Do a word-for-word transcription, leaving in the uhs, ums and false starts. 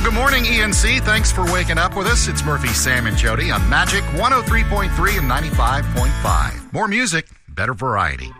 good morning, E N C. Thanks for waking up with us. It's Murphy, Sam, and Jody on Magic one oh three point three and ninety-five point five. More music, better variety.